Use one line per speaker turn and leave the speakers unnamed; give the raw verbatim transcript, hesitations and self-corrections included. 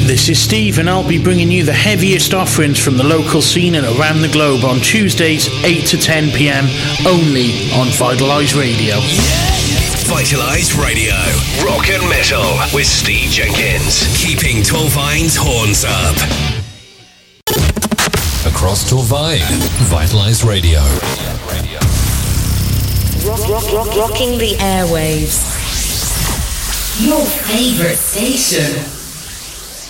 This is Steve, and I'll be bringing you the heaviest offerings from the local scene and around the globe on Tuesdays, eight to ten p.m, only on Vitalise Radio.
Vitalise Radio. Rock and metal with Steve Jenkins. Keeping Torvine's horns up. Across Torvine, Vitalise Radio.
Rock, rock, rock, rocking the airwaves. Your favourite station.